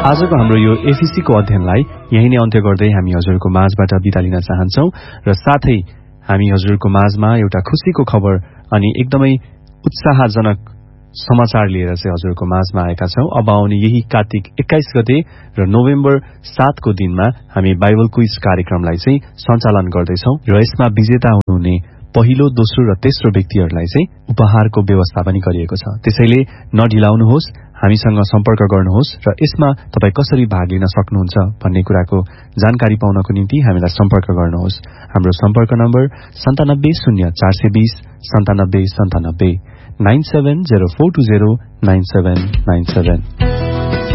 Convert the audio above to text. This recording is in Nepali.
आजको हाम्रो यो एफिसीको अध्ययनलाई यही नै अन्त्य गर्दै हामी हजुरको माझबाट बिदा लिन चाहन्छौं र साथै हामी हजुरको माझमा एउटा खुशीको खबर अनि एकदमै उत्साहजनक समाचार लिएर चाहिँ हजुरको माझमा आएका छौं। अब आउने यही कार्तिक 21 गते र नोभेम्बर 7 को दिनमा हामी बाइबल क्विज कार्यक्रमलाई चाहिँ सञ्चालन गर्दैछौं र यसमा विजेता हुनुहुने पहिलो, दोस्रो र तेस्रो व्यक्तिहरूलाई चाहिँ उपहारको व्यवस्था पनि गरिएको छ। त्यसैले नढिलाउनुहोस्, हामीसँग सम्पर्क गर्नुहोस् र यसमा तपाई कसरी भाग लिन सक्नुहुन्छ भन्ने कुराको जानकारी पाउनको निम्ति हामीलाई सम्पर्क गर्नुहोस्। हाम्रो सम्पर्क नम्बर 970420 9797 970420 9797।